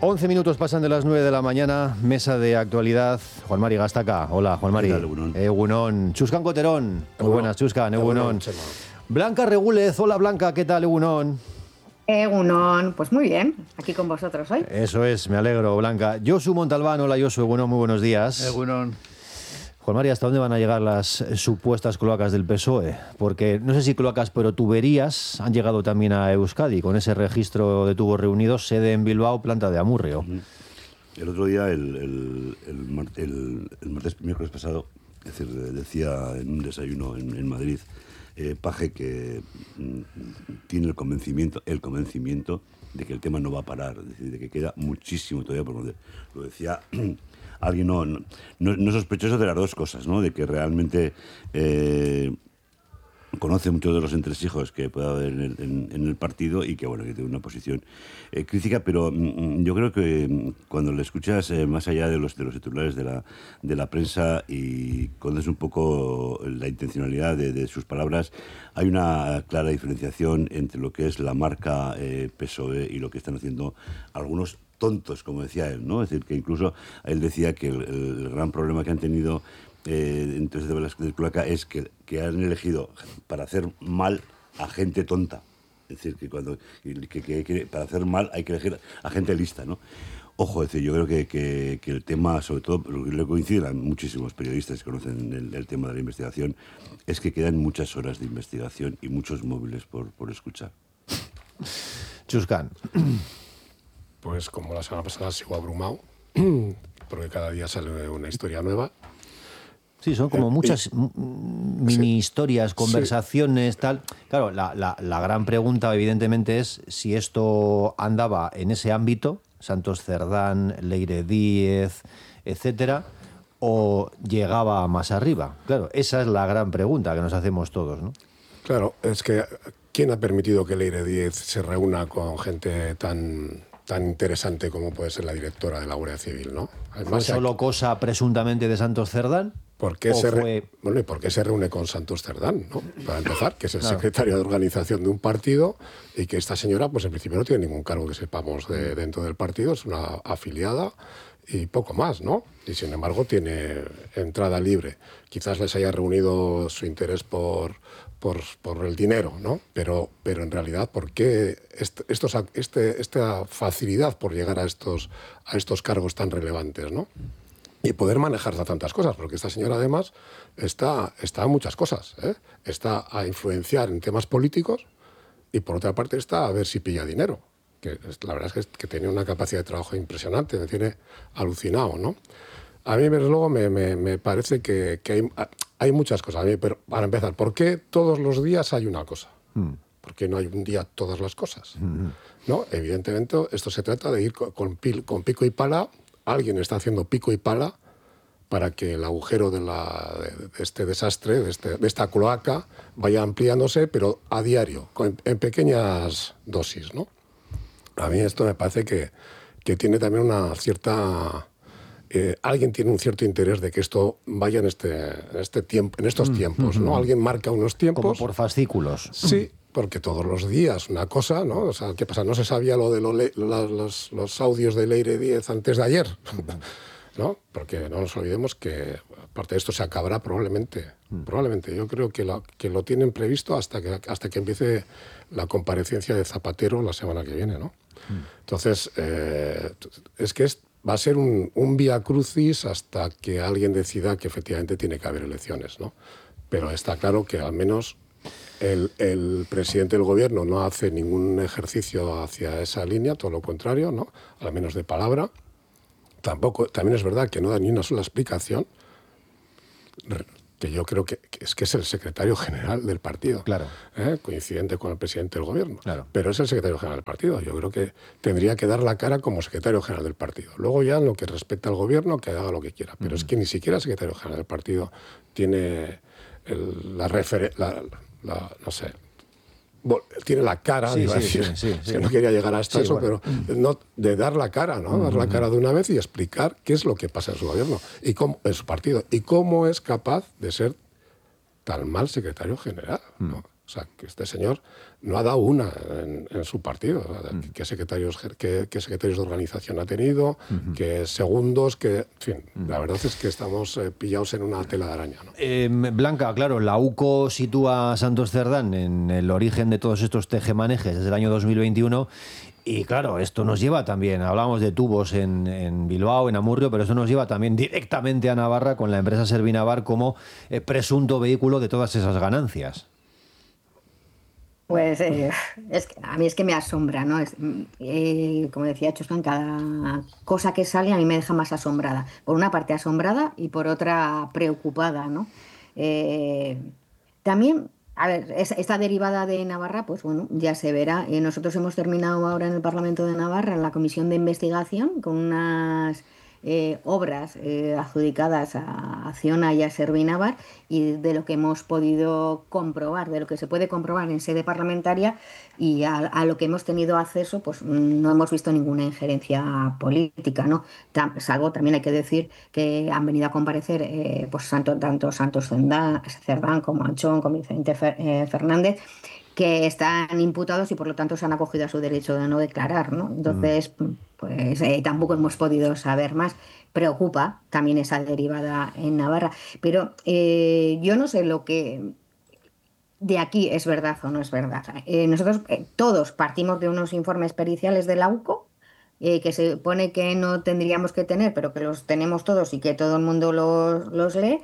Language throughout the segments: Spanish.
11 minutos pasan de las 9 de la mañana, mesa de actualidad. Juan Mari Gastaca. Hola, Juan Mari. Egunon. Chuscan Coterón. Muy buenas, Chuscan. Egunon. Blanca Regúlez. Hola, Blanca. ¿Qué tal, Egunon? Egunon. Pues muy bien. Aquí con vosotros hoy. Eso es. Me alegro, Blanca. Josu Montalbán. Hola, Josu. Egunon. Muy buenos días. Egunon. Juan Mari, ¿hasta dónde van a llegar las supuestas cloacas del PSOE? Porque no sé si cloacas, pero tuberías han llegado también a Euskadi, con ese registro de tubos reunidos, sede en Bilbao, planta de Amurrio. El otro día, el miércoles pasado, es decir, decía en un desayuno en Madrid, Paje, que tiene el convencimiento de que el tema no va a parar, es decir, de que queda muchísimo todavía por donde. Lo decía alguien no sospechoso de las dos cosas, ¿no? De que realmente conoce muchos de los entresijos que puede haber en el partido y que, bueno, que tiene una posición crítica, pero yo creo que cuando le escuchas más allá de los titulares de la prensa y conoces un poco la intencionalidad de sus palabras, hay una clara diferenciación entre lo que es la marca PSOE y lo que están haciendo algunos tontos, como decía él, ¿no? Es decir, que incluso él decía que el gran problema que han tenido entonces de las cloacas es que han elegido para hacer mal a gente tonta. Es decir, que para hacer mal hay que elegir a gente lista, ¿no? Ojo, es decir, yo creo que el tema, sobre todo, lo coinciden muchísimos periodistas que conocen el tema de la investigación, es que quedan muchas horas de investigación y muchos móviles por escuchar. Chuscan. Pues como la semana pasada sigo abrumado, porque cada día sale una historia nueva. Sí, son como muchas mini historias, conversaciones, tal. Claro, la gran pregunta, evidentemente, es si esto andaba en ese ámbito, Santos Cerdán, Leire Díez, etcétera, o llegaba más arriba. Claro, esa es la gran pregunta que nos hacemos todos, ¿no? Claro, es que ¿quién ha permitido que Leire Díez se reúna con gente tan interesante como puede ser la directora de la Guardia Civil, ¿no? Además, ¿fue solo cosa presuntamente de Santos Cerdán? ¿Por qué se reúne con Santos Cerdán, ¿no? Para empezar, que es el secretario de organización de un partido y que esta señora, pues en principio no tiene ningún cargo que sepamos dentro del partido, es una afiliada y poco más, ¿no? Y sin embargo tiene entrada libre. Quizás les haya reunido su interés por el dinero, ¿no? Pero en realidad, ¿por qué esta facilidad por llegar a estos cargos tan relevantes, ¿no? Y poder manejar tantas cosas, porque esta señora además está en muchas cosas, ¿eh? Está a influenciar en temas políticos y por otra parte está a ver si pilla dinero. Que la verdad es que tiene una capacidad de trabajo impresionante, me tiene alucinado, ¿no? A mí, desde luego, me parece que hay muchas cosas. Pero para empezar, ¿por qué todos los días hay una cosa? ¿Por qué no hay un día todas las cosas? ¿No? Evidentemente, esto se trata de ir con pico y pala. Alguien está haciendo pico y pala para que el agujero de este desastre, de esta cloaca, vaya ampliándose, pero a diario, en pequeñas dosis, ¿no? A mí esto me parece que tiene también una cierta... alguien tiene un cierto interés de que esto vaya en estos tiempos, ¿no? Alguien marca unos tiempos. Como por fascículos. Sí, porque todos los días una cosa, ¿no? O sea, ¿qué pasa? No se sabía lo de los audios de Leire Díez antes de ayer, ¿no? Porque no nos olvidemos que aparte de esto se acabará probablemente. Yo creo que lo tienen previsto hasta que empiece la comparecencia de Zapatero la semana que viene, ¿no? Entonces, es que va a ser un vía crucis hasta que alguien decida que efectivamente tiene que haber elecciones, ¿no? Pero está claro que al menos el presidente del gobierno no hace ningún ejercicio hacia esa línea, todo lo contrario, ¿no? Al menos de palabra. También es verdad que no da ni una sola explicación, que yo creo que es el secretario general del partido, claro, coincidente con el presidente del gobierno, claro. Pero es el secretario general del partido. Yo creo que tendría que dar la cara como secretario general del partido. Luego ya en lo que respecta al gobierno, que haga lo que quiera. Pero es que ni siquiera el secretario general del partido tiene no sé, tiene la cara, sí, que no quería llegar hasta eso, bueno. pero no, de dar la cara, ¿no? Dar la cara de una vez y explicar qué es lo que pasa en su gobierno y en su partido y cómo es capaz de ser tan mal secretario general, ¿no? O sea, que este señor no ha dado una en su partido. O sea, qué secretarios de organización ha tenido, qué segundos, en fin, la verdad es que estamos pillados en una tela de araña, ¿no? Blanca, claro, la UCO sitúa a Santos Cerdán en el origen de todos estos tejemanejes desde el año 2021. Y claro, esto nos lleva también, hablamos de tubos en Bilbao, en Amurrio, pero esto nos lleva también directamente a Navarra con la empresa Servinavar como presunto vehículo de todas esas ganancias. Pues a mí es que me asombra, ¿no? Como decía Chuscan, cada cosa que sale a mí me deja más asombrada. Por una parte asombrada y por otra preocupada, ¿no? También, a ver, esta derivada de Navarra, pues bueno, ya se verá. Nosotros hemos terminado ahora en el Parlamento de Navarra, en la comisión de investigación, con unas obras adjudicadas a Acciona y a Servinavar, y de lo que hemos podido comprobar, de lo que se puede comprobar en sede parlamentaria y a lo que hemos tenido acceso, pues no hemos visto ninguna injerencia política, ¿no? Salvo, también hay que decir, que han venido a comparecer pues tanto Santos Cerdán como Anchón, como Vicente Fernández, que están imputados y por lo tanto se han acogido a su derecho de no declarar, ¿no? Entonces, pues tampoco hemos podido saber más. Preocupa también esa derivada en Navarra. Pero yo no sé lo que de aquí es verdad o no es verdad. Nosotros todos partimos de unos informes periciales de la UCO, que se pone que no tendríamos que tener, pero que los tenemos todos y que todo el mundo los lee,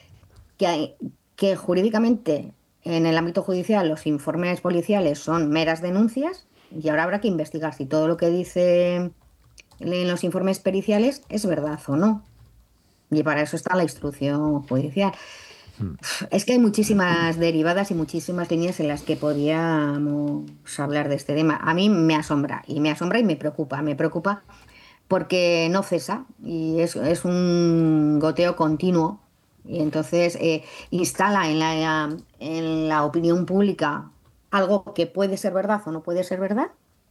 que jurídicamente, en el ámbito judicial, los informes policiales son meras denuncias, y ahora habrá que investigar si todo lo que dice en los informes periciales es verdad o no. Y para eso está la instrucción judicial. Es que hay muchísimas derivadas y muchísimas líneas en las que podríamos hablar de este tema. A mí me asombra y me preocupa. Me preocupa porque no cesa y es un goteo continuo. Y entonces instala en la opinión pública algo que puede ser verdad o no puede ser verdad,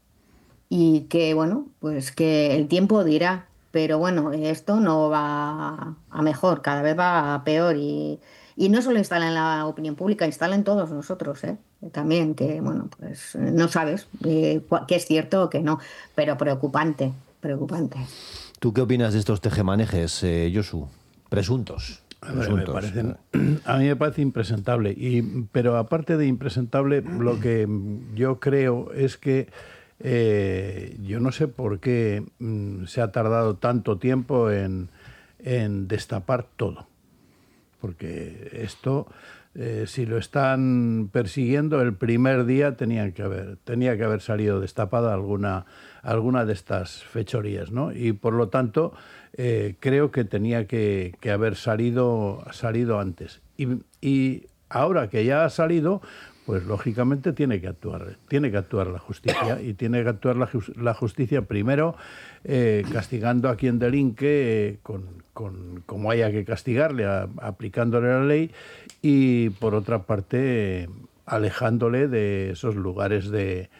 y que, bueno, pues que el tiempo dirá. Pero bueno, esto no va a mejor, cada vez va a peor. Y no solo instala en la opinión pública, instala en todos nosotros, también, que, bueno, pues no sabes qué es cierto o qué no, pero preocupante. ¿Tú qué opinas de estos tejemanejes, Josu? Presuntos. A mí me parece impresentable, pero aparte de impresentable, lo que yo creo es que yo no sé por qué se ha tardado tanto tiempo en destapar todo, porque esto, si lo están persiguiendo, el primer día tenía que haber salido destapada alguna de estas fechorías, ¿no? Y por lo tanto creo que tenía que haber salido antes. Y ahora que ya ha salido, pues lógicamente tiene que actuar la justicia, y tiene que actuar la justicia primero castigando a quien delinque como haya que castigarle, aplicándole la ley, y por otra parte alejándole de esos lugares de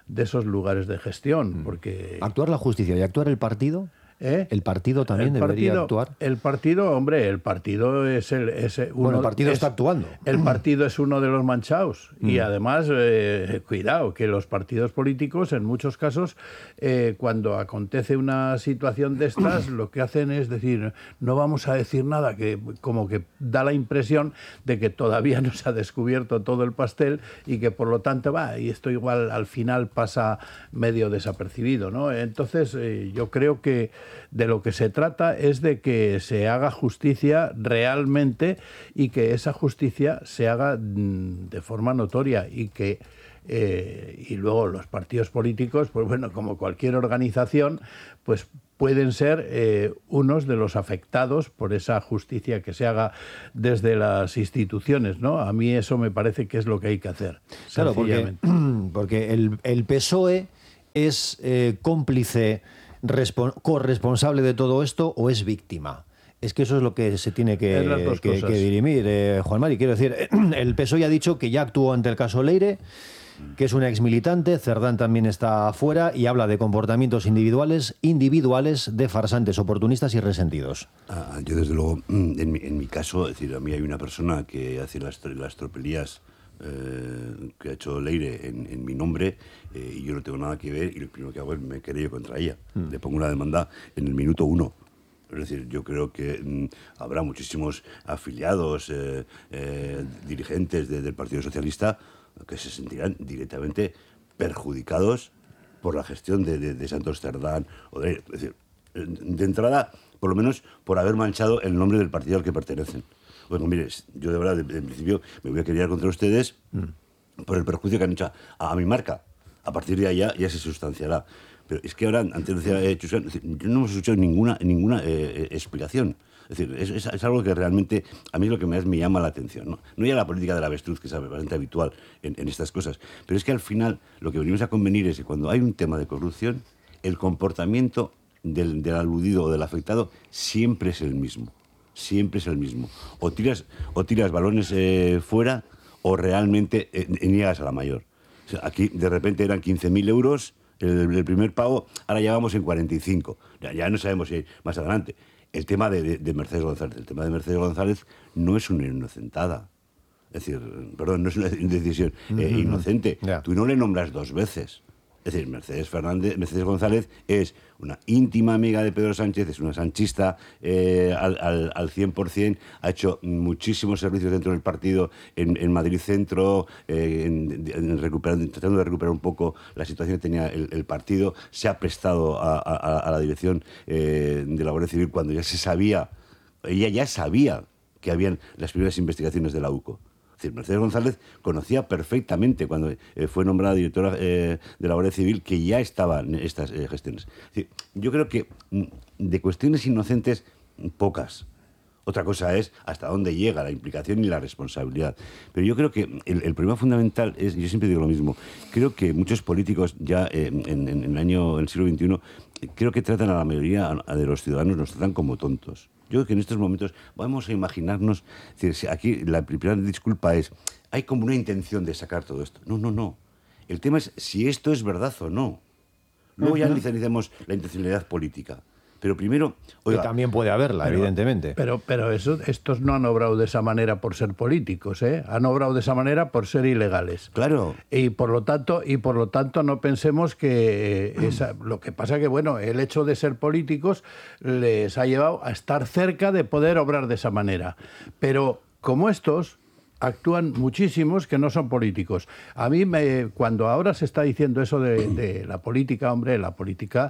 gestión, porque actuar la justicia y actuar el partido. ¿El partido también debería actuar? El partido es el partido está actuando. El partido es uno de los manchados. Y además, cuidado, que los partidos políticos, en muchos casos, cuando acontece una situación de estas, lo que hacen es decir, no vamos a decir nada, que como que da la impresión de que todavía no se ha descubierto todo el pastel y que por lo tanto y esto igual al final pasa medio desapercibido, ¿no? Entonces, yo creo que de lo que se trata es de que se haga justicia realmente, y que esa justicia se haga de forma notoria, y que y luego los partidos políticos, pues bueno, como cualquier organización, pues pueden ser unos de los afectados por esa justicia que se haga desde las instituciones, ¿no? A mí eso me parece que es lo que hay que hacer. Claro, porque el PSOE es cómplice, corresponsable de todo esto, o es víctima. Es que eso es lo que se tiene que dirimir, Juan Mari. Quiero decir, el PSOE ha dicho que ya actuó ante el caso Leire, que es una exmilitante. Cerdán también está fuera y habla de comportamientos individuales de farsantes, oportunistas y resentidos. Yo, desde luego, en mi caso, es decir, a mí hay una persona que hace las tropelías que ha hecho Leire en mi nombre, y yo no tengo nada que ver, y lo primero que hago es me querello contra ella. Le pongo una demanda en el minuto 1. Es decir, yo creo que habrá muchísimos afiliados, dirigentes del Partido Socialista que se sentirán directamente perjudicados por la gestión de Santos Cerdán. Es decir, de entrada, por lo menos por haber manchado el nombre del partido al que pertenecen. Bueno, mire, yo de verdad, en principio, me voy a querer contra ustedes por el perjuicio que han hecho a mi marca. A partir de allá ya se sustanciará. Pero es que ahora, antes decía Chusán, yo no hemos escuchado ninguna explicación. Es decir, es algo que realmente a mí es lo que me llama la atención. No ya la política del avestruz, que es bastante habitual en estas cosas, pero es que al final lo que venimos a convenir es que cuando hay un tema de corrupción, el comportamiento del aludido o del afectado siempre es el mismo. Siempre es el mismo. O tiras balones fuera o realmente niegas a la mayor. O sea, aquí de repente eran 15.000 euros el primer pago, ahora ya vamos en 45. Ya no sabemos si hay más adelante. El tema de Mercedes González. El tema de Mercedes González no es una inocentada. Es decir, perdón, no es una decisión inocente. Yeah. Tú no le nombras 2 veces. Es decir, Mercedes González es una íntima amiga de Pedro Sánchez, es una sanchista al 100%, ha hecho muchísimos servicios dentro del partido en Madrid Centro, tratando de recuperar un poco la situación que tenía el partido, se ha prestado a la dirección de la Guardia Civil cuando ella ya sabía que habían las primeras investigaciones de la UCO. Es decir, Mercedes González conocía perfectamente cuando fue nombrada directora de la Guardia Civil que ya estaban estas gestiones. Es decir, yo creo que de cuestiones inocentes, pocas. Otra cosa es hasta dónde llega la implicación y la responsabilidad. Pero yo creo que el problema fundamental es, yo siempre digo lo mismo, creo que muchos políticos ya en el siglo XXI, creo que tratan a la mayoría de los ciudadanos, nos tratan como tontos. Yo creo que en estos momentos vamos a imaginarnos, es decir, aquí la primera disculpa es, hay como una intención de sacar todo esto. No. El tema es si esto es verdad o no. Luego ya analizamos la intencionalidad política. Pero primero... Oiga, que también puede haberla, evidentemente. Pero estos no han obrado de esa manera por ser políticos, ¿eh? Han obrado de esa manera por ser ilegales. Claro. Y por lo tanto no pensemos que... lo que pasa que, bueno, el hecho de ser políticos les ha llevado a estar cerca de poder obrar de esa manera. Pero como estos... actúan muchísimos que no son políticos. A mí, cuando ahora se está diciendo eso de la política, hombre, la política,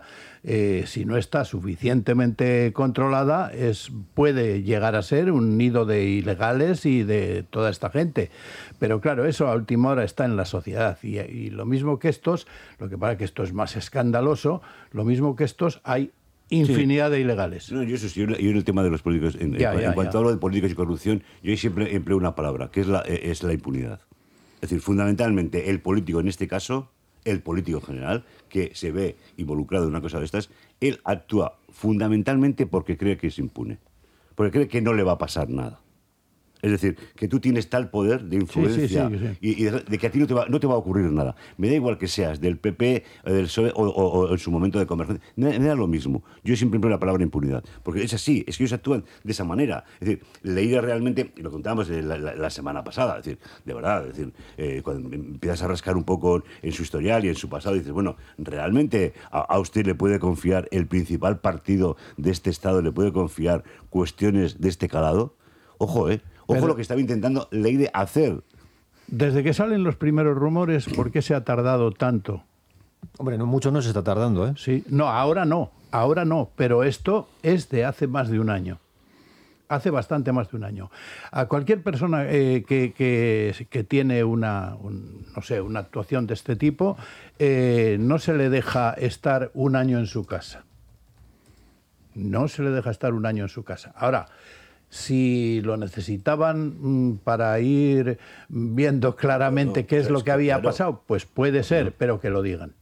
si no está suficientemente controlada, puede llegar a ser un nido de ilegales y de toda esta gente. Pero claro, eso a última hora está en la sociedad. Y lo mismo que estos, lo que pasa es que esto es más escandaloso, lo mismo que estos hay infinidad de ilegales. No, yo en el tema de los políticos, en cuanto hablo de políticos y corrupción, yo siempre empleo una palabra, que es la impunidad. Es decir, fundamentalmente el político, en este caso, el político en general, que se ve involucrado en una cosa de estas, él actúa fundamentalmente porque cree que es impune, porque cree que no le va a pasar nada. Es decir, que tú tienes tal poder de influencia y de que a ti no te va a ocurrir nada. Me da igual que seas del PP, del PSOE o en su momento de Convergencia. Me da lo mismo. Yo siempre empleo la palabra impunidad. Porque es así, es que ellos actúan de esa manera. Es decir, Leire realmente, y lo contábamos la semana pasada, es decir, de verdad, es decir, cuando empiezas a rascar un poco en su historial y en su pasado, dices, bueno, ¿realmente a usted le puede confiar el principal partido de este Estado, le puede confiar cuestiones de este calado? Ojo, Ojo lo que estaba intentando Leire hacer. Desde que salen los primeros rumores, ¿por qué se ha tardado tanto? Hombre, mucho no se está tardando, ¿eh? Sí, no, ahora no, pero esto es de hace más de un año. Hace bastante más de un año. A cualquier persona que tiene una actuación de este tipo, no se le deja estar un año en su casa. No se le deja estar un año en su casa. Ahora, si lo necesitaban para ir viendo claramente qué es lo que había pasado, pues puede ser, pero que lo digan.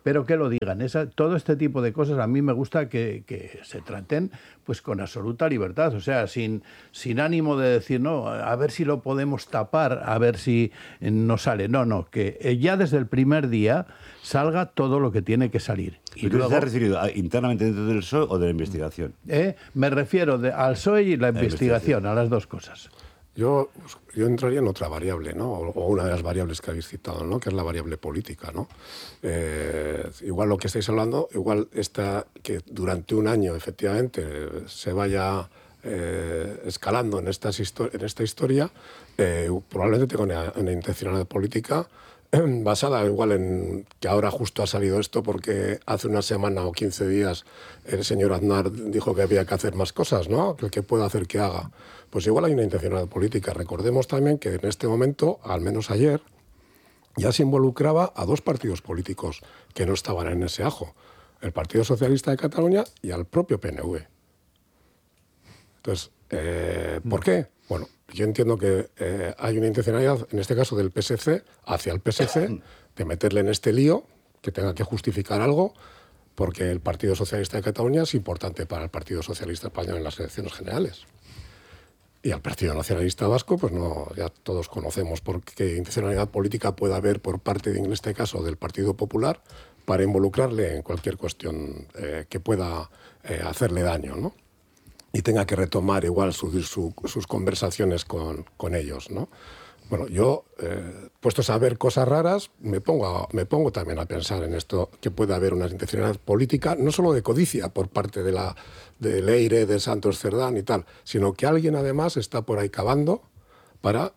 Todo este tipo de cosas a mí me gusta que se traten pues con absoluta libertad, o sea, sin ánimo de decir, no, a ver si lo podemos tapar, a ver si no sale. No, que ya desde el primer día salga todo lo que tiene que salir. ¿Y luego te has referido internamente dentro del PSOE o de la investigación? Me refiero al PSOE y la investigación, a las dos cosas. Yo entraría en otra variable, ¿no? O una de las variables que habéis citado, ¿no? Que es la variable política, ¿no? Igual lo que estáis hablando, igual está que durante un año, efectivamente, se vaya escalando en esta historia, probablemente tenga una intencionalidad política basada igual en que ahora justo ha salido esto porque hace una semana o 15 días el señor Aznar dijo que había que hacer más cosas, ¿no? Que el que pueda hacer que haga. Pues igual hay una intencionalidad política. Recordemos también que en este momento, al menos ayer, ya se involucraba a 2 partidos políticos que no estaban en ese ajo. El Partido Socialista de Cataluña y al propio PNV. Entonces, ¿por qué? Bueno, yo entiendo que hay una intencionalidad, en este caso del PSC, hacia el PSC, de meterle en este lío, que tenga que justificar algo, porque el Partido Socialista de Cataluña es importante para el Partido Socialista Español en las elecciones generales. Y al Partido Nacionalista Vasco, pues no, ya todos conocemos por qué intencionalidad política puede haber por parte, en este caso, del Partido Popular, para involucrarle en cualquier cuestión que pueda hacerle daño, ¿no? Y tenga que retomar igual sus conversaciones con ellos, ¿no? Bueno, yo, puestos a ver cosas raras, me pongo también a pensar en esto, que puede haber una intencionalidad política, no solo de codicia por parte de Leire, de Santos Cerdán y tal, sino que alguien además está por ahí cavando para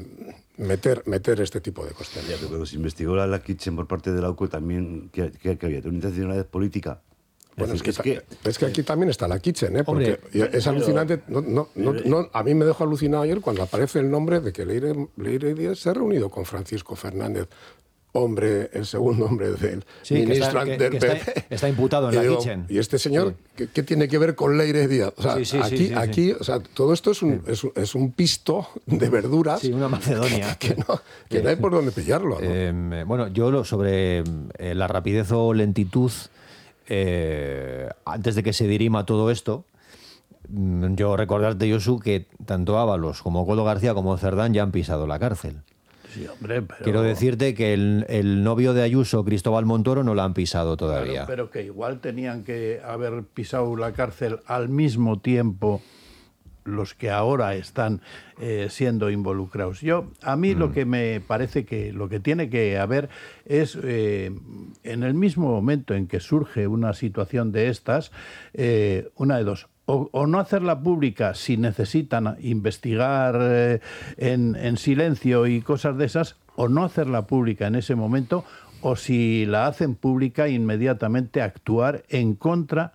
meter este tipo de cuestiones. Ya, pero cuando se investigó la Kitchen por parte de la UCO también, ¿qué había? ¿Una intencionalidad política? Bueno, es que aquí también está la Kitchen, ¿eh? Porque Hombre, es alucinante. A mí me dejó alucinado ayer cuando aparece el nombre de que Leire Díaz se ha reunido con Francisco Fernández, el segundo hombre del ministro del PP. Está imputado en la Kitchen. ¿Y este señor qué tiene que ver con Leire Díaz? O sea, aquí, o sea, todo esto es un pisto de verduras. Sí, una Macedonia. que no hay por dónde pillarlo, ¿no? Bueno, yo sobre la rapidez o lentitud, antes de que se dirima todo esto, yo recordarte, Josu, que tanto Ábalos como Coldo García como Cerdán ya han pisado la cárcel. Sí, hombre, pero... Quiero decirte que el novio de Ayuso, Cristóbal Montoro, no la han pisado todavía. Claro, pero que igual tenían que haber pisado la cárcel al mismo tiempo los que ahora están siendo involucrados. A mí lo que me parece que lo que tiene que haber es, en el mismo momento en que surge una situación de estas, una de dos. O no hacerla pública si necesitan investigar en silencio y cosas de esas, o no hacerla pública en ese momento, o si la hacen pública, inmediatamente actuar en contra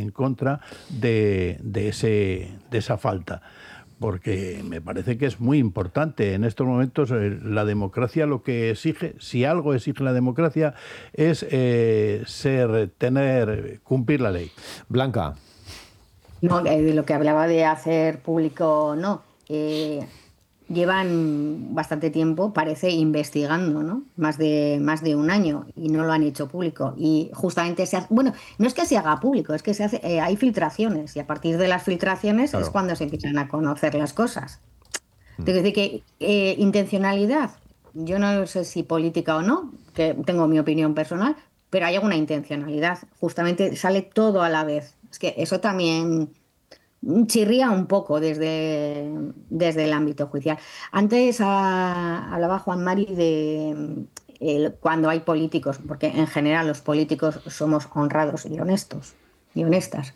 de esa falta. Porque me parece que es muy importante. En estos momentos la democracia lo que exige, si algo exige la democracia, es cumplir la ley. Blanca. No, de lo que hablaba de hacer público, no. Llevan bastante tiempo, parece, investigando, ¿no? Más de un año, y no lo han hecho público. Y justamente bueno, no es que se haga público, es que hay filtraciones, y a partir de las filtraciones es cuando se empiezan a conocer las cosas. Tengo que decir que intencionalidad, yo no sé si política o no, que tengo mi opinión personal, pero hay alguna intencionalidad. Justamente sale todo a la vez. Es que eso también chirría un poco desde el ámbito judicial. Antes hablaba Juan Mari de cuando hay políticos, porque en general los políticos somos honrados y honestos y honestas,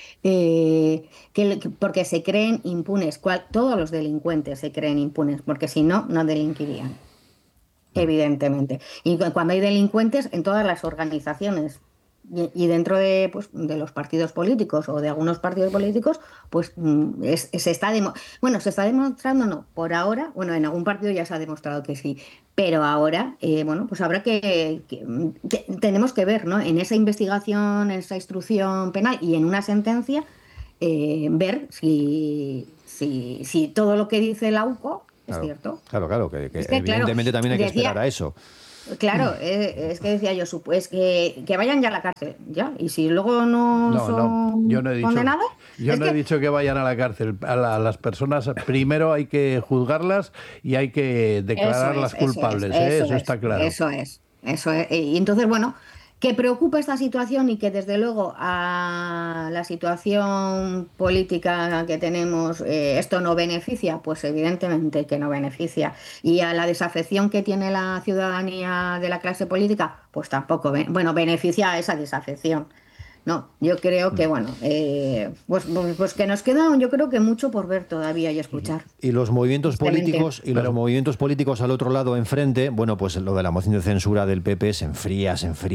porque se creen impunes. Todos los delincuentes se creen impunes, porque si no, no delinquirían, evidentemente. Y cuando hay delincuentes en todas las organizaciones, y dentro de los partidos políticos o de algunos partidos políticos, pues se está demostrando, no, por ahora, bueno, en algún partido ya se ha demostrado que sí, pero ahora, pues habrá que tenemos que ver, ¿no? En esa investigación, en esa instrucción penal y en una sentencia, ver si todo lo que dice la UCO es cierto. Claro, que evidentemente también hay que esperar a eso. Claro, es que decía yo, pues que vayan ya a la cárcel, ya, y si luego no son condenados... Yo no he dicho que vayan a la cárcel. A las personas primero hay que juzgarlas y hay que declararlas culpables, eso está claro. Eso es. Y entonces, bueno, Que preocupa esta situación y que desde luego a la situación política que tenemos esto no beneficia, pues evidentemente que no beneficia. Y a la desafección que tiene la ciudadanía de la clase política, pues tampoco, beneficia a esa desafección. No, yo creo que, pues que nos queda, yo creo que mucho por ver todavía y escuchar. Y los movimientos políticos al otro lado, enfrente, bueno, pues lo de la moción de censura del PP se enfría.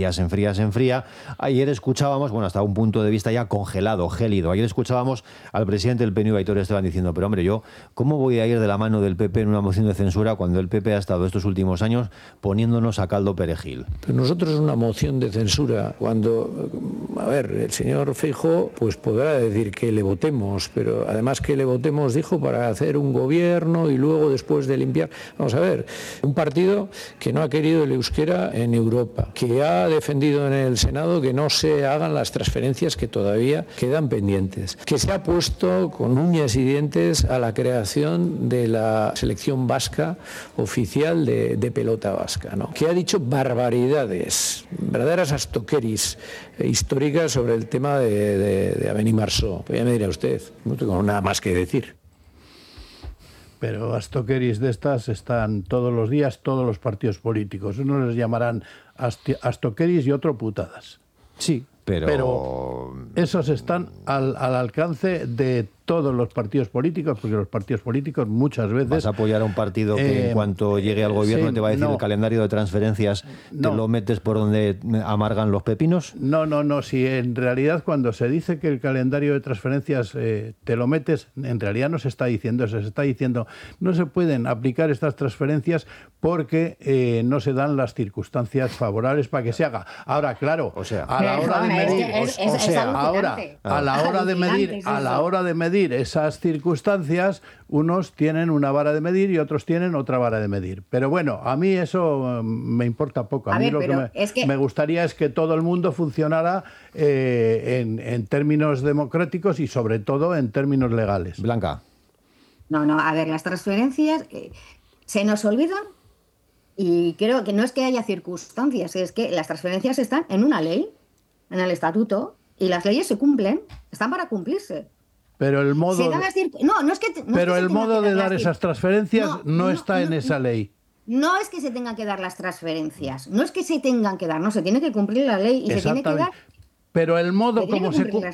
Ayer escuchábamos, hasta un punto de vista ya gélido. Ayer escuchábamos al presidente del PNV, Aitor Esteban, diciendo, pero hombre, ¿cómo voy a ir de la mano del PP en una moción de censura cuando el PP ha estado estos últimos años poniéndonos a caldo perejil? Pero nosotros una moción de censura, cuando, el señor Feijóo pues podrá decir que le votemos, pero además que le votemos, dijo, para hacer un gobierno y luego después de limpiar. Vamos a ver, un partido que no ha querido el euskera en Europa, que ha defendido en el Senado que no se hagan las transferencias que todavía quedan pendientes, que se ha puesto con uñas y dientes a la creación de la selección vasca oficial de pelota vasca, ¿no? Que ha dicho barbaridades, verdaderas astoqueris históricas sobre el tema de Abenimarso. Pues ya me dirá usted, no tengo nada más que decir. Pero astoqueris de estas están todos los días, todos los partidos políticos. Unos les llamarán astoqueris y otros putadas. Sí, pero esos están al alcance de todos los partidos políticos, porque los partidos políticos muchas veces... ¿Vas a apoyar a un partido que en cuanto llegue al gobierno te va a decir el calendario de transferencias, te lo metes por donde amargan los pepinos? No, si en realidad cuando se dice que el calendario de transferencias te lo metes, en realidad no se está diciendo eso, se está diciendo no se pueden aplicar estas transferencias porque no se dan las circunstancias favorables para que se haga. Ahora, claro, a la hora de medir esas circunstancias, unos tienen una vara de medir y otros tienen otra vara de medir. Pero bueno, a mí eso me importa poco. A mí lo que me gustaría es que todo el mundo funcionara en términos democráticos y sobre todo en términos legales. Blanca. No, a ver, las transferencias se nos olvidan y creo que no es que haya circunstancias, es que las transferencias están en una ley, en el estatuto, y las leyes se cumplen, están para cumplirse. Pero el modo de dar esas transferencias no está en esa ley. No es que se tengan que dar las transferencias, no es que se tengan que dar, no, se tiene que cumplir la ley y se tiene que dar. Pero el modo como se cumple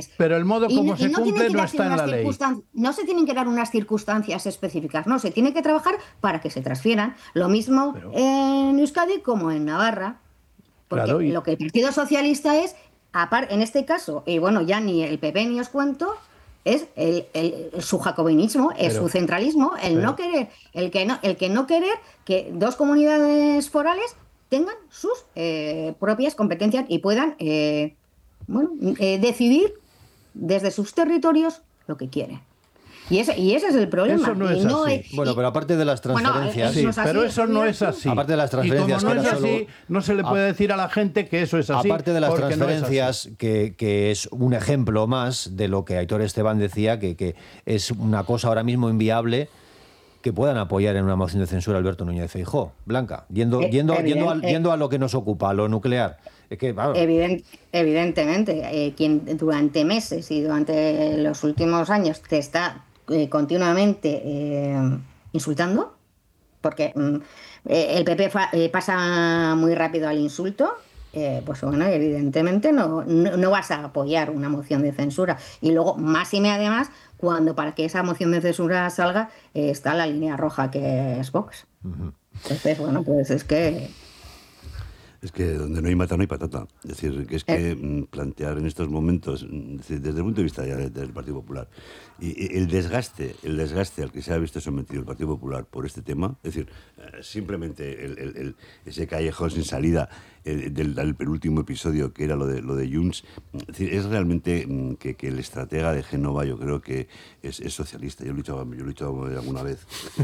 no está en la ley. No se tienen que dar unas circunstancias específicas, no, se tiene que trabajar para que se transfieran. Lo mismo en Euskadi como en Navarra. Porque lo que el Partido Socialista es, en este caso, y ya ni el PP ni os cuento, es su jacobinismo, su centralismo, no querer, el que no querer que dos comunidades forales tengan sus propias competencias y puedan decidir desde sus territorios lo que quieren. Y ese es el problema. Eso no es así. Pero aparte de las transferencias... pero eso no es así. Aparte de las transferencias... Y como no es así, no se le puede decir a la gente que eso es así. Aparte de las transferencias, que es un ejemplo más de lo que Aitor Esteban decía, que es una cosa ahora mismo inviable que puedan apoyar en una moción de censura a Alberto Núñez Feijóo. Blanca, yendo a lo que nos ocupa, a lo nuclear. Es que, evidentemente, quien durante meses y durante los últimos años te está continuamente insultando, porque el PP pasa muy rápido al insulto, evidentemente no vas a apoyar una moción de censura. Y luego, máxime además, cuando para que esa moción de censura salga está la línea roja que es Vox. Uh-huh. Entonces, pues es que... Es que donde no hay mata no hay patata. Es decir, que es que plantear en estos momentos, desde el punto de vista ya del Partido Popular, y el desgaste al que se ha visto sometido el Partido Popular por este tema, es decir, simplemente ese callejón sin salida del penúltimo episodio, que era lo de Junts, es decir, es realmente que el estratega de Génova, yo creo que es socialista. Yo lo he dicho alguna vez.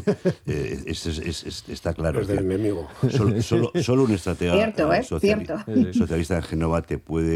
Está claro. Es del enemigo. Solo un estratega socialista de Génova te puede